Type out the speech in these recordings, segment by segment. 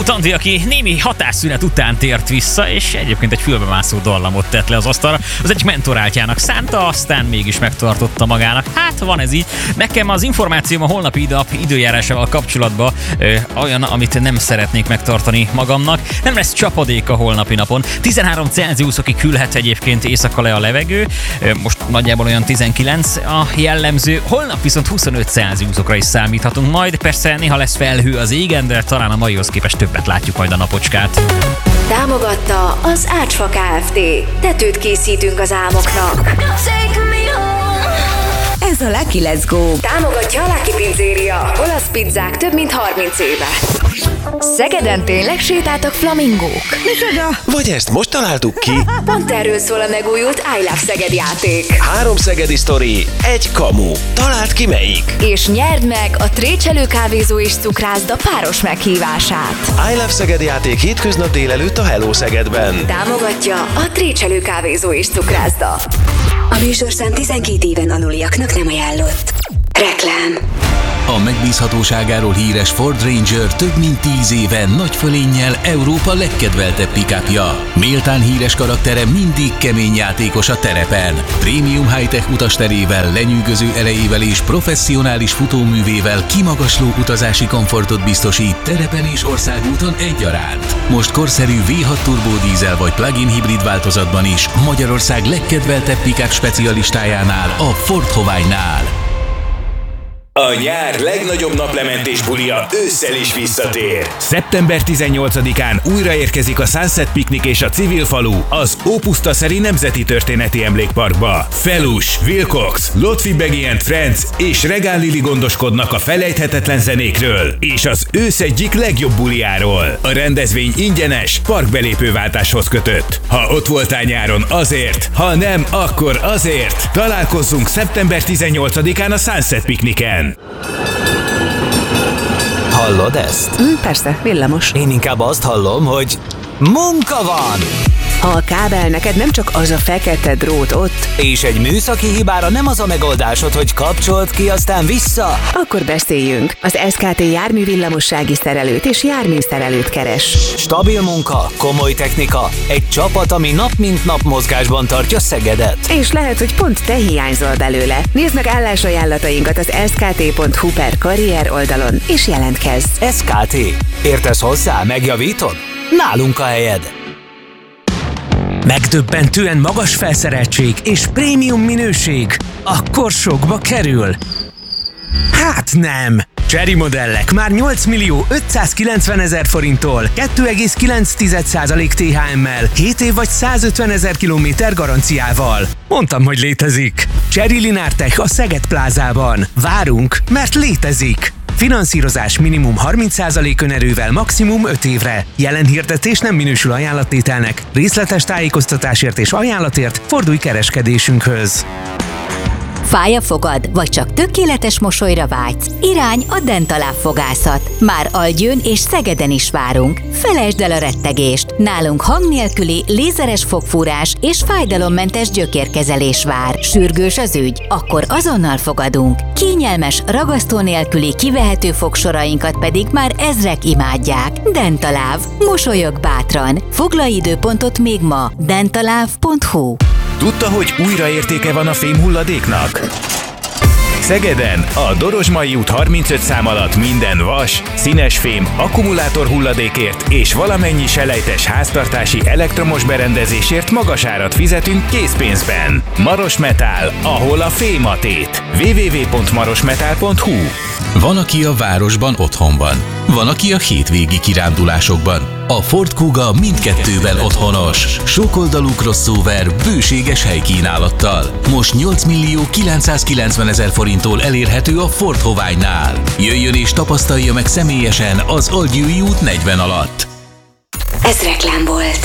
Tanti, aki némi hatásszünet után tért vissza, és egyébként egy fülbemászó dallamot tett le az asztalra. Az egyik mentoráltjának szánta, aztán mégis megtartotta magának. Hát van ez így. Nekem az információm a holnapi nap időjárásával kapcsolatban olyan, amit nem szeretnék megtartani magamnak. Nem lesz csapadék a holnapi napon. 13 Celsiusokig küldhet egyébként éjszaka le a levegő. Most nagyjából olyan 19 a jellemző. Holnap viszont 25 Celsiusokra is számíthatunk majd. Persze néha lesz felhő az égen, de talán a maihoz képest többet látjuk majd a napocskát. Támogatta az Ácsfa Kft. Tetőt készítünk az álmoknak. Ez a Lucky Let's Go. Támogatja a Lucky Pizzéria. Olasz pizzák több mint 30 éve. Szegeden tényleg sétáltak flamingók? Micsoda? Vagy ezt most találtuk ki? Pont erről szól a megújult I Love Szeged játék. 3 szegedi sztori, egy kamu. Találd ki melyik? És nyerd meg a Trécselő kávézó és cukrászda páros meghívását. I Love Szeged játék hétköznap délelőtt a Hello Szegedben. Támogatja a Trécselő kávézó és cukrászda. A műsorszám 12 éven aluliaknak nem ajánlott. Reklám. A megbízhatóságáról híres Ford Ranger több mint 10 éve nagy fölénnyel Európa legkedveltebb pick-upja. Méltán híres karaktere mindig kemény játékos a terepen. Prémium high-tech utasterével, lenyűgöző erejével és professzionális futóművével kimagasló utazási komfortot biztosít terepen és országúton egyaránt. Most korszerű V6 turbódízel vagy plug-in hibrid változatban is Magyarország legkedveltebb pick-up specialistájánál, a Ford Hoványnál. A nyár legnagyobb naplementés bulia ősszel is visszatér. Szeptember 18-án újraérkezik a Sunset Picnic és a Civil Falu az Ópusztaszeri Nemzeti Történeti Emlékparkba. Felus, Wilcox, Lotfi and Friends és Regál Lili gondoskodnak a felejthetetlen zenékről és az ősz egyik legjobb buliáról. A rendezvény ingyenes, parkbelépőváltáshoz kötött. Ha ott voltál nyáron, azért, ha nem, akkor azért. Találkozzunk szeptember 18-án a Sunset Picnicen. Hallod ezt? Persze, villamos. Én inkább azt hallom, hogy munka van! Ha a kábel neked nem csak az a fekete drót ott, És egy műszaki hibára nem az a megoldásod, hogy kapcsold ki, aztán vissza? akkor beszéljünk. Az SKT járművillamossági szerelőt és járműszerelőt keres. Stabil munka, komoly technika, egy csapat, ami nap mint nap mozgásban tartja Szegedet. És lehet, hogy pont te hiányzol belőle. Nézd meg állásajánlatainkat az skt.hu/karrier oldalon, és jelentkezz. SKT. Értesz hozzá? Megjavítod? Nálunk a helyed. Megdöbbentően magas felszereltség és prémium minőség. Akkor sokba kerül? Hát nem! Chery modellek már 8 millió 590 000 forinttól 2,9% THM-mel, 7 év vagy 150 000 kilométer garanciával. Mondtam, hogy létezik. Chery Linártech a Szeged plázában. Várunk, mert létezik. Finanszírozás minimum 30% önerővel maximum 5 évre. Jelen hirdetés nem minősül ajánlattételnek. Részletes tájékoztatásért és ajánlatért fordulj kereskedésünkhöz. Fáj a fogad, vagy csak tökéletes mosolyra vágysz? Irány a Dentaláv fogászat. Már Algyőn és Szegeden is várunk. Felejtsd el a rettegést. Nálunk hang nélküli, lézeres fogfúrás és fájdalommentes gyökérkezelés vár. Sürgős az ügy? Akkor azonnal fogadunk. Kényelmes, ragasztó nélküli kivehető fogsorainkat pedig már ezrek imádják. Dentaláv. Mosolyog bátran. Foglalj időpontot még ma. dentaláv.hu. Tudta, hogy újraértéke van a fémhulladéknak? Szegeden a Dorozsmai út 35 szám alatt minden vas, színes fém, akkumulátor hulladékért és valamennyi selejtes háztartási elektromos berendezésért magas árat fizetünk készpénzben. Maros Metál, ahol a fém a tét. www.marosmetál.hu. Van, aki a városban otthon van. Van, aki a hétvégi kirándulásokban. A Ford Kuga mindkettőben otthonos. Sokoldalú crossover bőséges helykínálattal. Most 8 millió 990 000 forinttól elérhető a Ford Hoványnál. Jöjjön és tapasztalja meg személyesen az Algyői út 40 alatt. Ez reklám volt.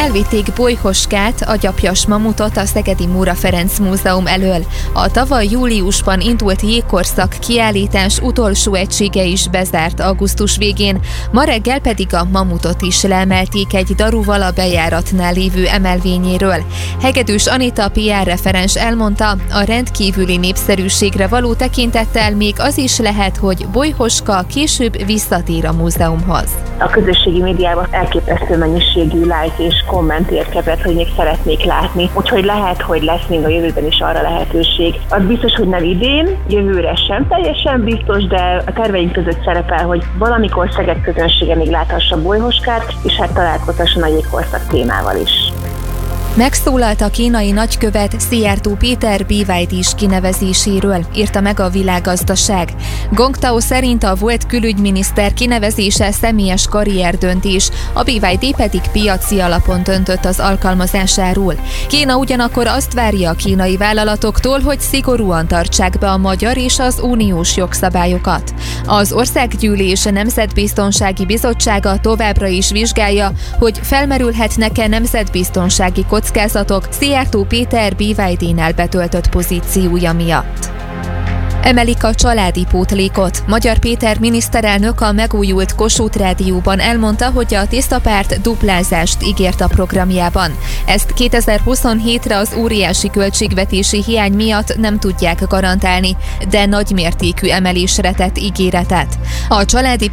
Elvitték Bolyhoskát, a gyapjas mamutot a Szegedi Móra Ferenc Múzeum elől. A tavaly júliusban indult jégkorszak kiállítás utolsó egysége is bezárt augusztus végén, ma reggel pedig a mamutot is leemelték egy daruval a bejáratnál lévő emelvényéről. Hegedűs Anita PR referens elmondta, a rendkívüli népszerűségre való tekintettel még az is lehet, hogy Bolyhoska később visszatér a múzeumhoz. A közösségi médiában elképesztő mennyiségű like és komment érkezett, hogy még szeretnék látni. Úgyhogy lehet, hogy lesz még a jövőben is arra lehetőség. Az biztos, hogy nem idén, jövőre sem teljesen biztos, de a terveink között szerepel, hogy valamikor Szeged közönsége még láthassa Bolyhoskát, és hát találkozhasson a jégkorszak témával is. Megszólalt a kínai nagykövet Szijjártó Péter BYD-s kinevezéséről, írta meg a Világgazdaság. Gong Tao szerint a volt külügyminiszter kinevezése személyes karrierdöntés, a BYD pedig piaci alapon döntött az alkalmazásáról. Kína ugyanakkor azt várja a kínai vállalatoktól, hogy szigorúan tartsák be a magyar és az uniós jogszabályokat. Az Országgyűlés Nemzetbiztonsági Bizottsága továbbra is vizsgálja, hogy felmerülhetnek-e nemzetbiztonsági kockázatok Szijjártó Péter BYD-nál betöltött pozíciója miatt. Emelik a családi pótlékot. Magyar Péter miniszterelnök a megújult Kossuth Rádióban elmondta, hogy a Tisztapárt duplázást ígért a programjában. Ezt 2027-re az óriási költségvetési hiány miatt nem tudják garantálni, de nagymértékű emelésre tett ígéretet. A családi